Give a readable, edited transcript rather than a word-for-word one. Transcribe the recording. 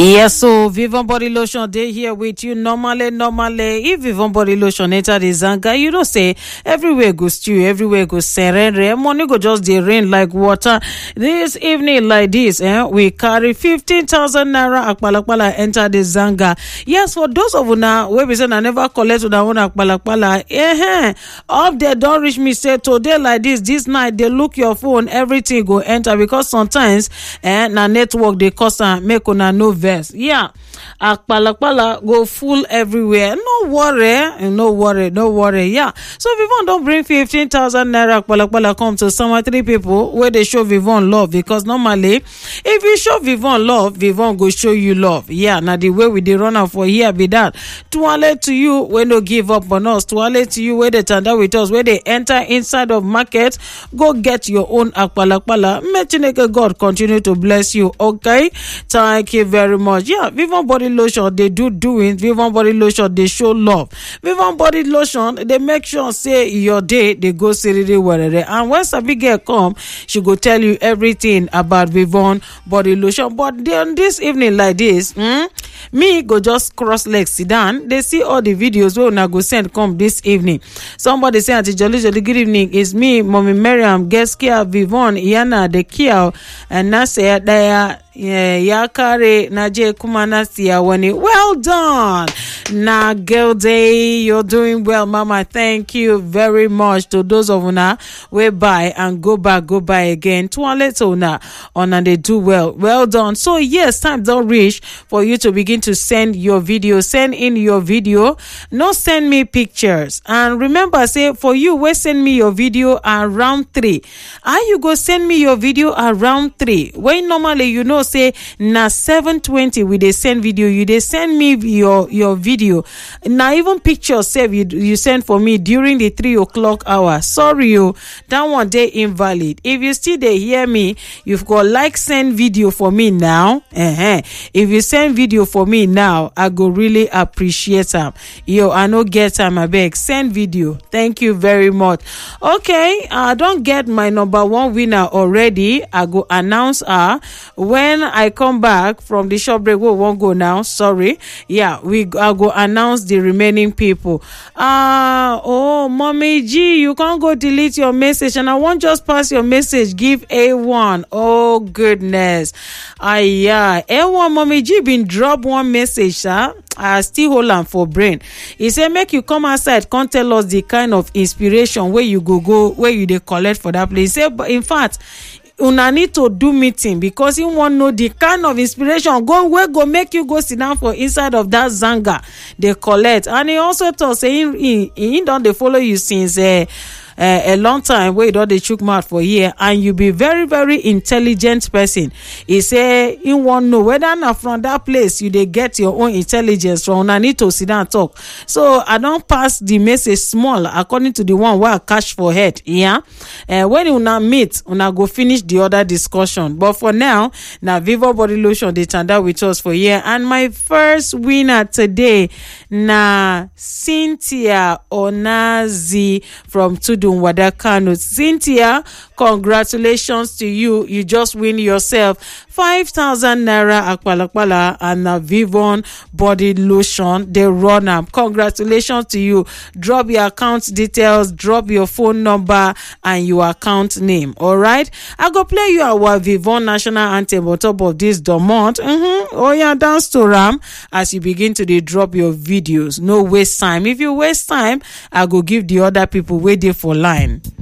Yes, so Vivon Body Lotion, they here with you normally. If Vivon Body Lotion enter the Zanga, you don't say everywhere goes stew, everywhere goes serene, money go just the rain like water. This evening like this, we carry 15,000 naira akpalakpala enter the Zanga. Yes, for those of una where we say I never collect una own akpalakpala, up there don't reach me say today like this night they look your phone, everything go enter because sometimes na network they cost and make una no verse. Yeah, akpalakpala go full everywhere. No worry. Yeah, so Vivon don't bring 15,000 naira akpalakpala come to some 3 people where they show Vivon love, because normally if you show Vivon love, Vivon go show you love. Yeah, now the way we dey run out for here be that. Tuale to you when no give up on us. Tuale to you where they tanda with us, where they enter inside of market, go get your own akpalakpala. May Chineke God continue to bless you. Okay, thank you very much. Yeah, Vivon Body Lotion, they doing. Vivon Body Lotion, they show love. Vivon Body Lotion, they make sure say your day they go seriously wherever. And when Sabi girl come, she go tell you everything about Vivon Body Lotion. But then this evening like this, me go just cross legs sit down. They see all the videos where una go send come this evening. Somebody say Auntie Jolly good evening. It's me, Mommy Miriam, Geskia, Vivon, Yana, the Kiao, and Nasir Daya. Yakare Naje Kumanasia Wani. Well done. Na girl day, you're doing well, Mama. Thank you very much to those of una we buy and go back again. Toilet owner on and they do well. Well done. So yes, time don't reach for you to begin to send your video. Send in your video. No send me pictures. And remember, say for you, we send me your video around 3. Are you go send me your video around 3? When normally you know say na 7:20 we dey send video, you dey send me your video. Now even pictures save you send for me during the 3 o'clock hour. Sorry you, that one day invalid. If you still dey hear me, you've got like send video for me now. If you send video for me now, I go really appreciate them. Yo, I no get time, I beg. Send video. Thank you very much. Okay, I don't get my number 1 winner already. I go announce her when I come back from the shop break. We won't go now. Sorry. Yeah, I go announce the remaining people. Mommy G, you can't go delete your message, and I won't just pass your message. Give A1. Oh goodness. Yeah. A1 Mommy G been drop one message, sir. I still hold on for brain. He said, make you come outside, come tell us the kind of inspiration where you go, where you they collect for that place. He said, but in fact, una need to do meeting because he want know the kind of inspiration go make you go sit down for inside of that Zanga they collect. And he also told saying he don't they follow you since a long time where you don't they chook mouth for here, and you be very very intelligent person. He say he want know whether not from that place you they get your own intelligence from. Una need to sit down and talk. So I don't pass the message small according to the one where I cash for head. Yeah, when una meet, una go finish the other discussion. But for now, Vivon Body Lotion they turned out with us for here. And my first winner today, Cynthia Onazi from Tudun Wadakano. Cynthia, congratulations to you. You just win yourself 5,000 naira akpalakpala and Vivon Body Lotion. They run up. Congratulations to you. Drop your account details, drop your phone number and your account name. All right. I go play you our Vivon national anthem on top of this Domont. Oh yeah, dance to Ram as you begin to drop your videos. No waste time. If you waste time, I go give the other people waiting for line.